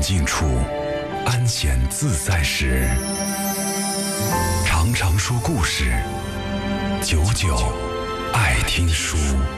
静处，安闲自在时，常常说故事，久久爱听书。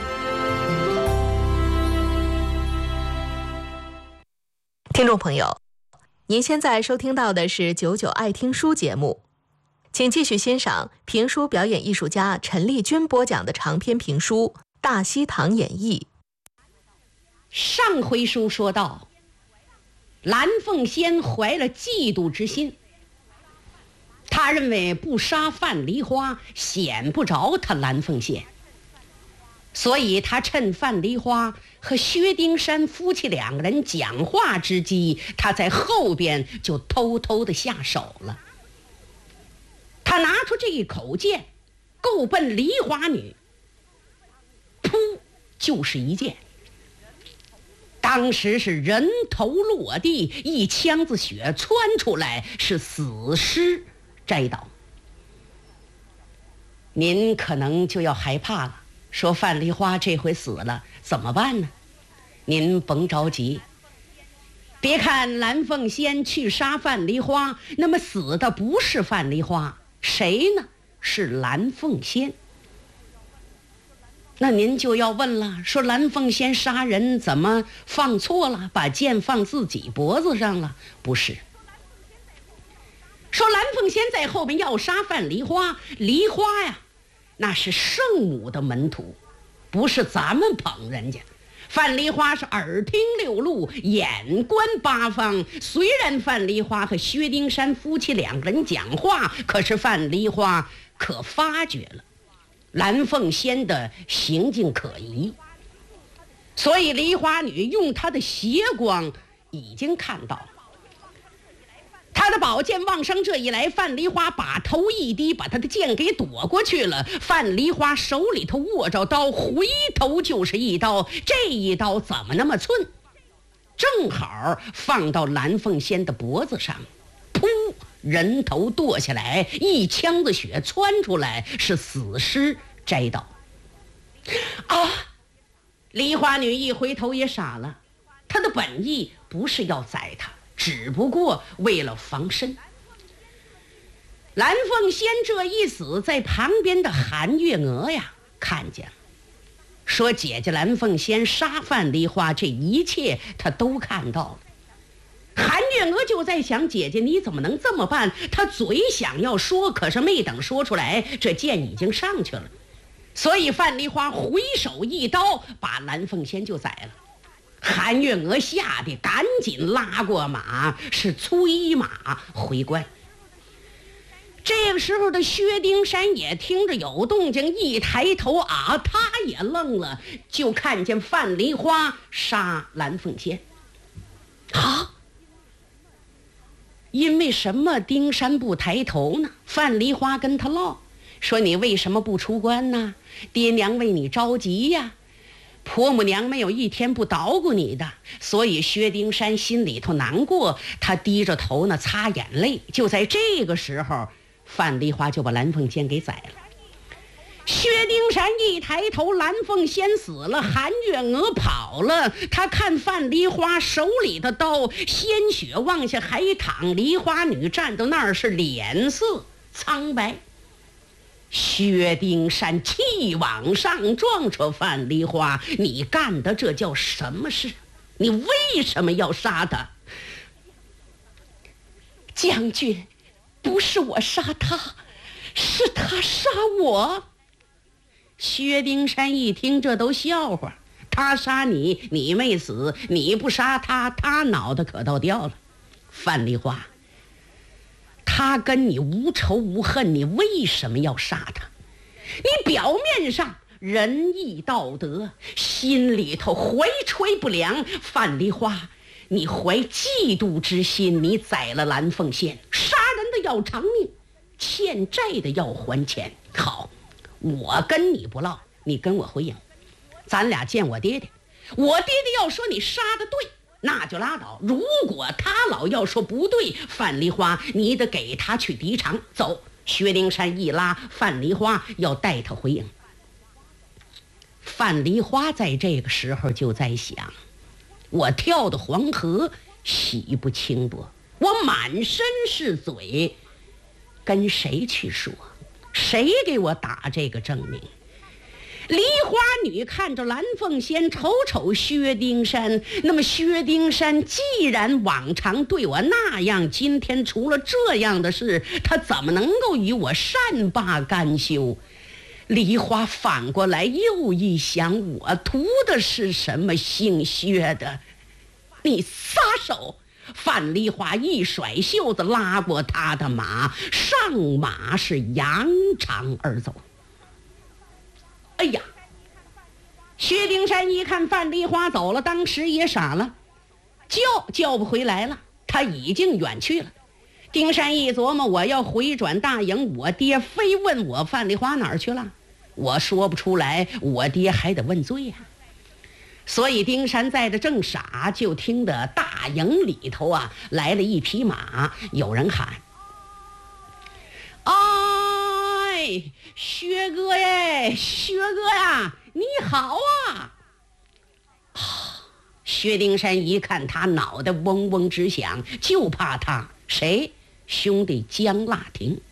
听众朋友，您现在收听到的是九九爱听书节目，请继续欣赏评书表演艺术家陈丽君播讲的长篇评书《大西堂演义》。 上回书说到，蓝凤仙怀了嫉妒之心，他认为不杀范梨花显不着他蓝凤仙，所以他趁范梨花和薛丁山夫妻两个人讲话之机，他在后边就偷偷的下手了。他拿出这一口剑，够奔梨花女，噗就是一剑。当时是人头落地，一腔子血窜出来，是死尸摘倒。您可能就要害怕了，说范梨花这回死了怎么办呢？您甭着急，别看蓝凤仙去杀范梨花，那么死的不是范梨花，谁呢？是蓝凤仙。那您就要问了，说蓝凤仙杀人怎么放错了，把剑放自己脖子上了？不是，说蓝凤仙在后面要杀范梨花，梨花呀那是圣母的门徒，不是咱们捧人家。范梨花是耳听六路，眼观八方，虽然范梨花和薛丁山夫妻两个人讲话，可是范梨花可发觉了蓝凤仙的行径可疑，所以梨花女用她的邪光已经看到了。她的宝剑往上这一来，范梨花把头一低，把她的剑给躲过去了。范梨花手里头握着刀，回头就是一刀，这一刀怎么那么寸？正好放到蓝凤仙的脖子上，噗！人头剁下来，一腔子血窜出来，是死尸摘倒。啊！梨花女一回头也傻了，她的本意不是要宰她，只不过为了防身。蓝凤仙这一死，在旁边的韩月娥呀看见了，说姐姐蓝凤仙杀范梨花，这一切她都看到了。韩月娥就在想，姐姐你怎么能这么办？她嘴想要说，可是没等说出来，这剑已经上去了。所以范梨花回手一刀，把蓝凤仙就宰了。韩月娥吓得赶紧拉过马，是催马回关。这个时候的薛丁山也听着有动静，一抬头啊，他也愣了，就看见范梨花杀蓝凤仙。啊！因为什么丁山不抬头呢？范梨花跟他唠，说你为什么不出关呢？爹娘为你着急呀，婆母娘没有一天不捣鼓你的。所以薛丁山心里头难过，他低着头呢擦眼泪。就在这个时候，范梨花就把蓝凤仙给宰了。薛丁山一抬头，蓝凤仙死了，韩月娥跑了。他看范梨花手里的刀，鲜血往下还淌，梨花女站到那儿是脸色苍白。薛丁山气往上撞，说范梨花，你干的这叫什么事？你为什么要杀他？将军，不是我杀他，是他杀我。薛丁山一听，这都笑话，他杀你，你没死；你不杀他，他脑袋可倒掉了。范梨花，他跟你无仇无恨，你为什么要杀他？你表面上仁义道德，心里头怀揣不良。范梨花，你怀嫉妒之心，你宰了蓝凤仙，杀人的要偿命，欠债的要还钱。好，我跟你不唠，你跟我回营，咱俩见我爹爹。我爹爹要说你杀的对，那就拉倒；如果他老要说不对，范梨花你得给他去敌场。走，薛丁山一拉范梨花，要带他回营。范梨花在这个时候就在想，我跳到黄河喜不轻薄，我满身是嘴，跟谁去说？谁给我打这个证明？梨花女看着蓝凤仙，瞅瞅薛丁山。那么薛丁山既然往常对我那样，今天除了这样的事，他怎么能够与我善罢甘休？梨花反过来又一想，我图的是什么姓薛的？你撒手！范梨花一甩袖子，拉过他的马，上马是扬长而走。哎呀，薛丁山一看范梨花走了，当时也傻了，叫不回来了，他已经远去了。丁山一琢磨，我要回转大营，我爹非问我范梨花哪儿去了，我说不出来，我爹还得问罪呀。所以丁山在的正傻，就听得大营里头啊来了一匹马，有人喊：“哎，薛哥耶，薛哥呀，你好啊！”薛丁山一看他脑袋嗡嗡直响，就怕他谁？兄弟江腊亭。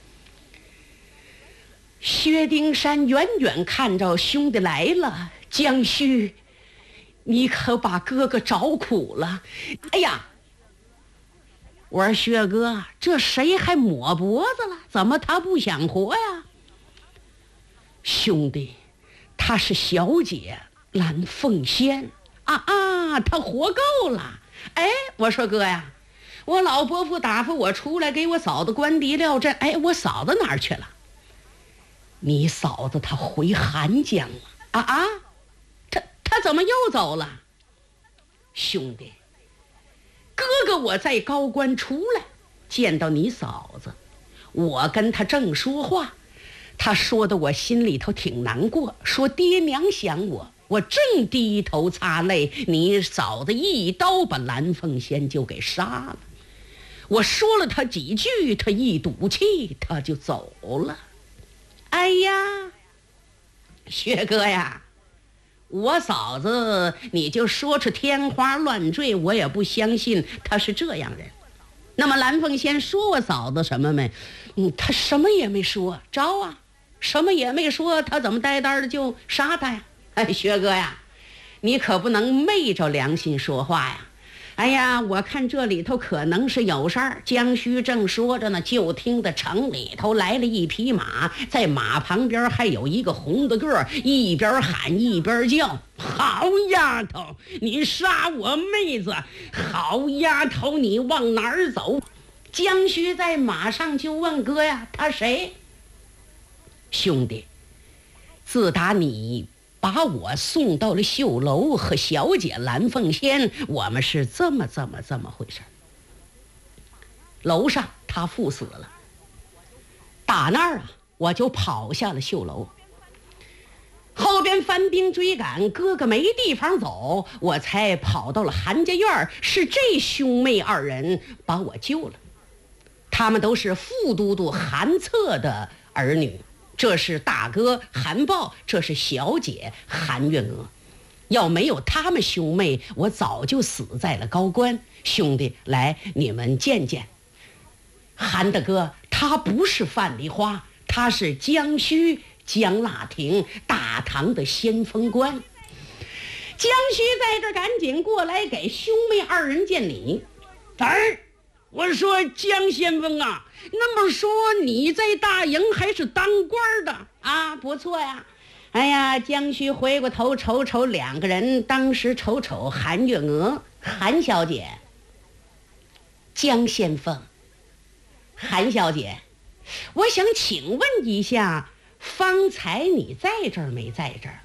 薛丁山远远看着兄弟来了，江须，你可把哥哥找苦了。哎呀，我说薛哥，这谁还抹脖子了？怎么他不想活呀？兄弟，她是小姐蓝凤仙她活够了。哎，我说哥呀，我老伯父打发我出来给我嫂子关敌料阵，哎，我嫂子哪儿去了？你嫂子她回韩江了。他怎么又走了？兄弟，哥哥我在高官出来见到你嫂子，我跟他正说话，他说的我心里头挺难过，说爹娘想我，我正低头擦泪，你嫂子一刀把蓝凤仙就给杀了。我说了他几句，他一赌气他就走了。哎呀，薛哥呀，我嫂子你就说出天花乱坠，我也不相信她是这样人。那么蓝凤仙说我嫂子什么没？她什么也没说，招啊，什么也没说，她怎么呆呆的就杀他呀？哎，薛哥呀，你可不能昧着良心说话呀。哎呀，我看这里头可能是有事儿。江须正说着呢，就听得城里头来了一匹马，在马旁边还有一个红的个儿，一边喊一边叫：“好丫头，你杀我妹子！好丫头，你往哪儿走？”江须在马上就问哥呀：“他谁？”兄弟，自打你把我送到了绣楼，和小姐蓝凤仙，我们是这么回事。楼上他父死了，打那儿我就跑下了绣楼，后边番兵追赶，哥哥没地方走，我才跑到了韩家院，是这兄妹二人把我救了。他们都是副都督韩策的儿女，这是大哥韩豹，这是小姐韩月娥。要没有他们兄妹，我早就死在了高官。兄弟，来，你们见见韩大哥，他不是范梨花，他是江须江腊亭大唐的先锋官。江须在这赶紧过来给兄妹二人见礼。我说江先锋啊，那么说你在大营还是当官的啊？不错呀。哎呀，江须回过头瞅瞅两个人，当时瞅瞅韩月娥，韩小姐，江先锋，韩小姐，我想请问一下，方才你在这儿没在这儿？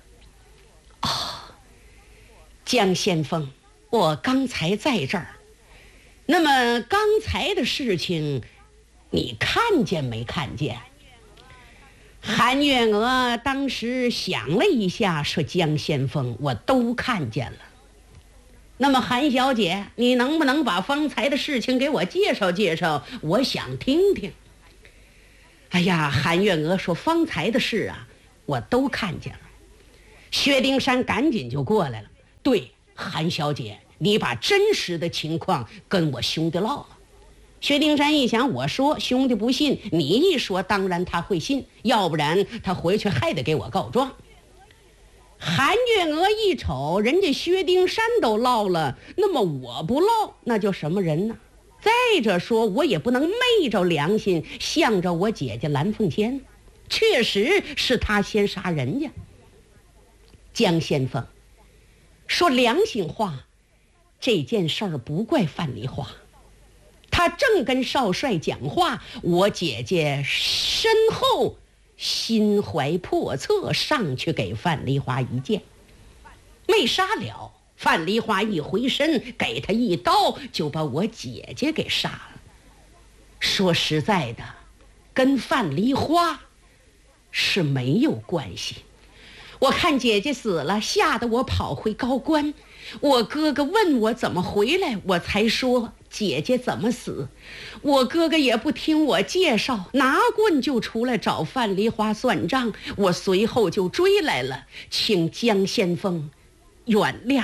江先锋，我刚才在这儿。那么刚才的事情你看见没看见？韩月娥当时想了一下，说江先锋，我都看见了。那么韩小姐，你能不能把方才的事情给我介绍介绍，我想听听。哎呀，韩月娥说方才的事啊，我都看见了。薛丁山赶紧就过来了。对，韩小姐， 你把真实的情况跟我兄弟唠了。薛丁山一想，我说兄弟不信，你一说当然他会信，要不然他回去还得给我告状。韩月娥一瞅，人家薛丁山都唠了，那么我不唠，那就什么人呢？再者说，我也不能昧着良心向着我姐姐蓝凤仙，确实是他先杀人家。江先锋说良心话，这件事儿不怪范梨花，他正跟少帅讲话，我姐姐身后心怀叵测，上去给范梨花一剑，没杀了。范梨花一回身，给他一刀，就把我姐姐给杀了。说实在的，跟范梨花是没有关系。我看姐姐死了，吓得我跑回高官，我哥哥问我怎么回来，我才说姐姐怎么死。我哥哥也不听我介绍，拿棍就出来找范梨花算账，我随后就追来了，请江先锋原谅。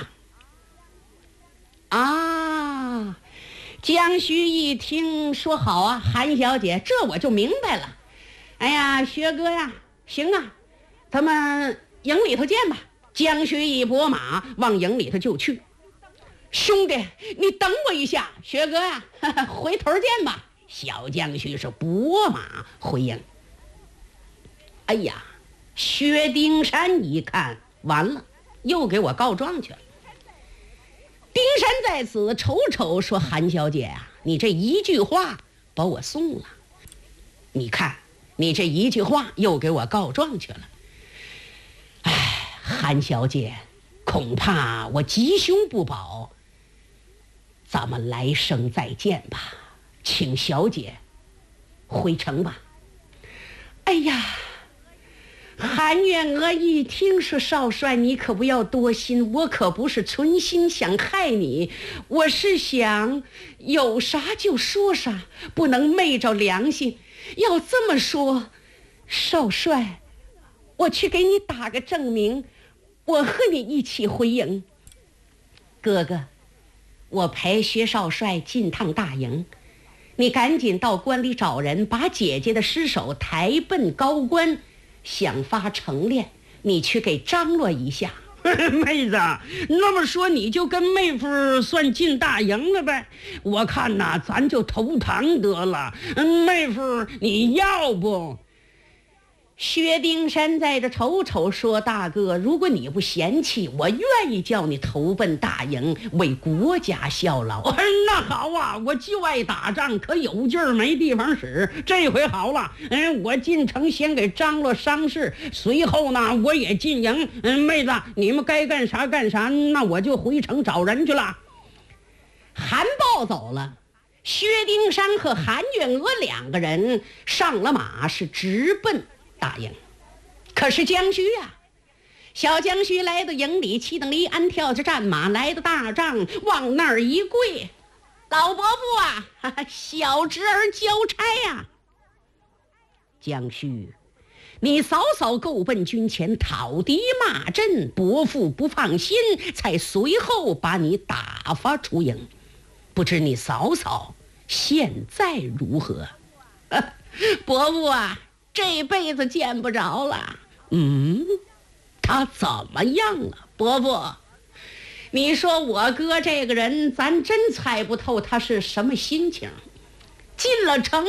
啊，江须一听说好啊，韩小姐，这我就明白了。哎呀，薛哥呀，行啊，咱们营里头见吧。江须一拨马往营里头就去。兄弟，你等我一下。薛哥呀，回头见吧。小江须是拨马回营。哎呀，薛丁山一看完了，又给我告状去了。丁山在此瞅瞅说，韩小姐啊，你这一句话把我送了，你看你这一句话又给我告状去了。哎，韩小姐，恐怕我吉凶不保，咱们来生再见吧，请小姐回城吧。哎呀，韩月娥一听说，少帅你可不要多心，我可不是存心想害你，我是想有啥就说啥，不能昧着良心。要这么说，少帅，我去给你打个证明，我和你一起回营。哥哥，我陪薛少帅进趟大营，你赶紧到关里找人，把姐姐的尸首抬奔高官，想发成殓，你去给张罗一下。妹子，那么说你就跟妹夫算进大营了呗？我看呐，咱就投堂得了。妹夫，你要不？薛丁山在这瞅瞅说，大哥，如果你不嫌弃，我愿意叫你投奔大营，为国家效劳。那好啊，我就爱打仗，可有劲儿没地方使。这回好了，我进城先给张罗丧事，随后呢我也进营。妹子，你们该干啥干啥，那我就回城找人去了。韩豹走了，薛丁山和韩月娥两个人上了马，是直奔大营。可是江须啊，小江须来到营里，七等离鞍跳着战马来到大帐，往那儿一跪，老伯父啊，小侄儿交差啊。江须，你嫂嫂够奔军前讨敌骂阵，伯父不放心，才随后把你打发出营，不知你嫂嫂现在如何？伯父啊，这辈子见不着了。他怎么样了？伯父，你说我哥这个人，咱真猜不透他是什么心情。进了城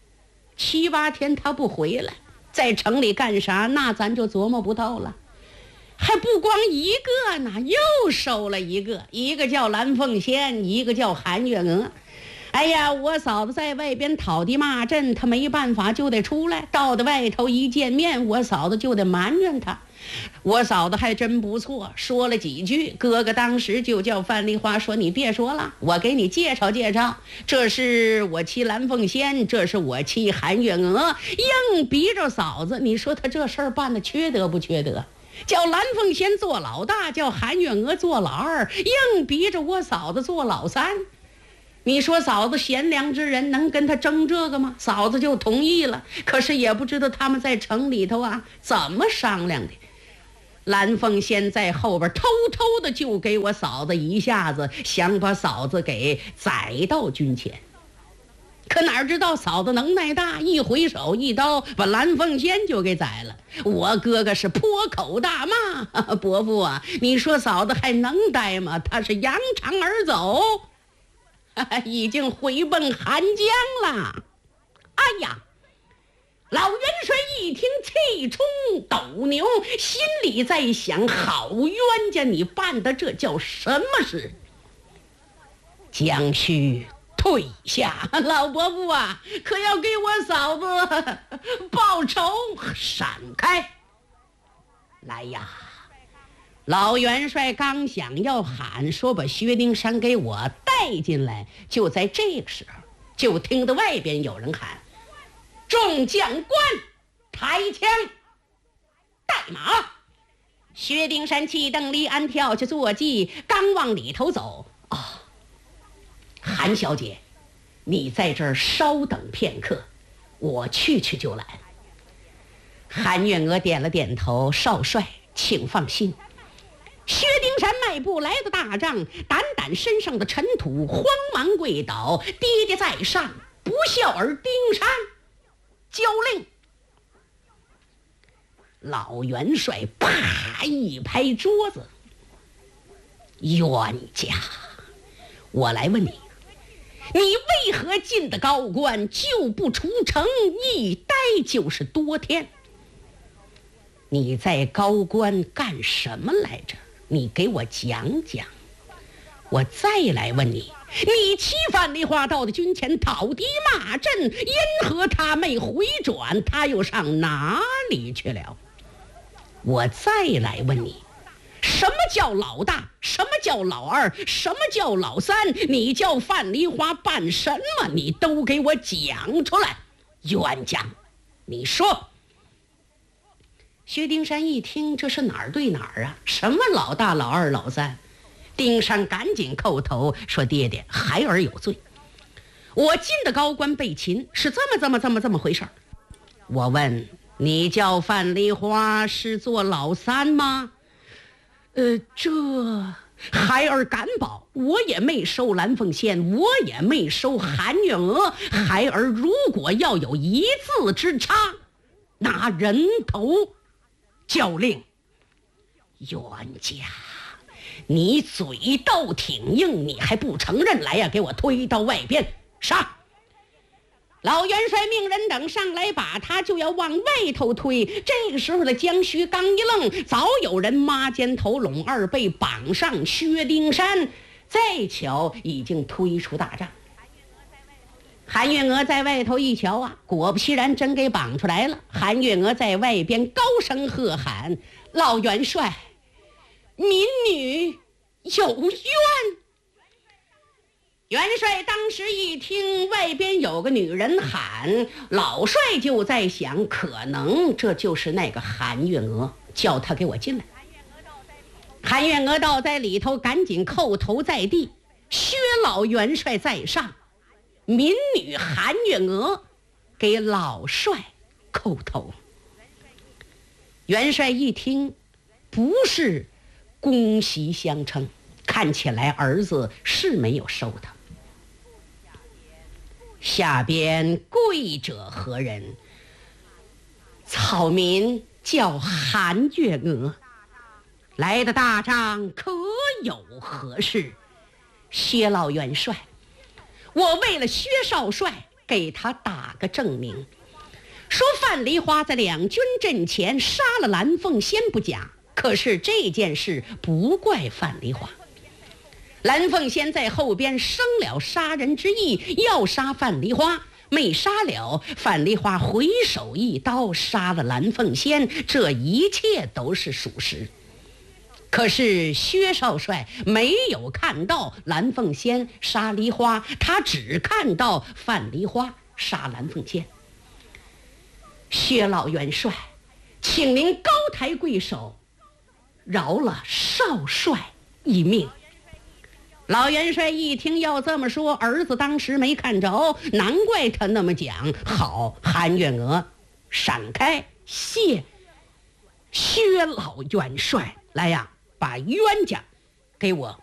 7、8天他不回来，在城里干啥，那咱就琢磨不透了。还不光一个呢，又收了一个叫蓝凤仙，一个叫韩月娥。哎呀，我嫂子在外边讨敌骂阵，他没办法就得出来，到的外头一见面，我嫂子就得埋怨他。我嫂子还真不错，说了几句，哥哥当时就叫范梨花说，你别说了，我给你介绍介绍，这是我妻蓝凤仙，这是我妻韩月娥，硬逼着嫂子。你说他这事儿办的缺德不缺德？叫蓝凤仙做老大，叫韩月娥做老二，硬逼着我嫂子做老三。你说嫂子贤良之人能跟他争这个吗？嫂子就同意了，可是也不知道他们在城里头啊怎么商量的。 蓝凤仙在后边偷偷的就给我嫂子一下子，想把嫂子给宰到军前。可哪知道嫂子能耐大，一回手一刀把蓝凤仙就给宰了。我哥哥是破口大骂：伯父啊，你说嫂子还能待吗？她是扬长而走，已经回奔寒江了。哎呀，老元帅一听气冲斗牛，心里在想：好冤家，你办的这叫什么事？将须退下，老伯父啊，可要给我嫂子报仇！闪开！来呀！老元帅刚想要喊说把薛丁山给我带进来，就在这个时候，就听到外边有人喊：众将官，抬枪带马！薛丁山气蹬离鞍，跳下坐骑，刚往里头走。韩小姐，你在这儿稍等片刻，我去就来。韩月娥点了点头：少帅请放心。薛丁山迈步来到大帐，掸身上的尘土，慌忙跪倒：爹爹在上，不孝儿丁山交令。老元帅啪一拍桌子：冤家，我来问你，你为何进的高官就不出城，一待就是多天？你在高官干什么来着？你给我讲讲。我再来问你，你骑范梨花到的军前讨敌骂阵，因何他没回转？他又上哪里去了？我再来问你，什么叫老大？什么叫老二？什么叫老三？你叫范梨花办什么？你都给我讲出来。冤家，你说。薛丁山一听，这是哪儿对哪儿啊？什么老大老二老三？丁山赶紧叩头说：爹爹，孩儿有罪，我进的高官被擒，是这么回事儿。我问你，叫范梨花是做老三吗？这孩儿敢保，我也没收蓝凤仙，我也没收韩月娥。孩儿如果要有一字之差，拿人头交令。冤家，你嘴倒挺硬，你还不承认？来呀，给我推到外边杀！老元帅命人等上来，把他就要往外头推。这个时候的江须刚一愣，早有人抹肩头拢二背绑上薛丁山，再瞧已经推出大帐。韩月娥在外头一瞧啊，果不其然，真给绑出来了。韩月娥在外边高声喝喊：老元帅，民女有冤！元帅当时一听外边有个女人喊，老帅就在想，可能这就是那个韩月娥，叫她给我进来。韩月娥倒在里头，赶紧叩头在地：薛老元帅在上，民女韩月娥给老帅叩头。元帅一听，不是恭喜相称，看起来儿子是没有收他。下边跪者何人？草民叫韩月娥。来的大帐可有何事？薛老元帅，我为了薛少帅给他打个证明，说范梨花在两军阵前杀了蓝凤仙不假，可是这件事不怪范梨花。蓝凤仙在后边生了杀人之意，要杀范梨花，没杀了，范梨花回手一刀杀了蓝凤仙，这一切都是属实。可是薛少帅没有看到蓝凤仙杀梨花，他只看到范梨花杀蓝凤仙。薛老元帅，请您高抬贵手，饶了少帅一命。老元帅一听要这么说，儿子当时没看着，难怪他那么讲。好，韩月娥闪开，谢薛老元帅，来呀，把冤家给我